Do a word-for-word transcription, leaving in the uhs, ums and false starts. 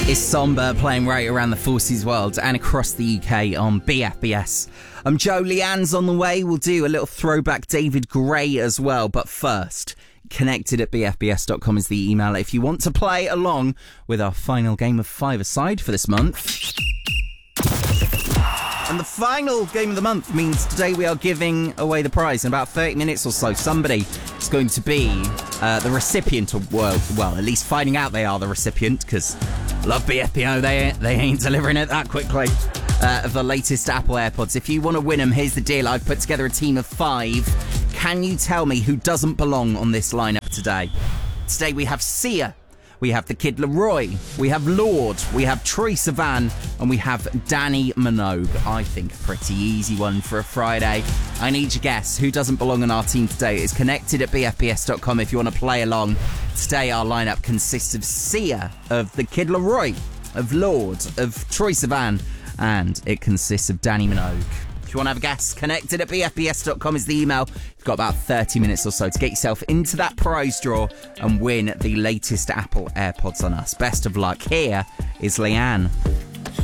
It's Somber playing right around the Forces world and across the U K on B F B S. I'm Joe, Leanne's on the way. We'll do a little throwback David Gray as well. But first, connected at b f b s dot com is the email if you want to play along with our final game of five-a-side for this month. And the final game of the month means today we are giving away the prize in about thirty minutes or so. Somebody is going to be uh, the recipient of, well, well, at least finding out they are the recipient, because love B F P O, they, they ain't delivering it that quickly, uh, of the latest Apple AirPods. If you want to win them, here's the deal. I've put together a team of five. Can you tell me who doesn't belong on this lineup today? Today we have Sia. We have the Kid Laroi, we have Lorde, we have Troye Sivan, and we have Dannii Minogue. I think a pretty easy one for a Friday. I need your guess. Who doesn't belong on our team today? It's connected at b f b s dot com if you want to play along. Today our lineup consists of Sia, of the Kid Laroi, of Lorde, of Troye Sivan, and it consists of Dannii Minogue. If you want to have a guess, connected at b f b s dot com is the email. You've got about thirty minutes or so to get yourself into that prize draw and win the latest Apple AirPods on us. Best of luck. Here is Leanne.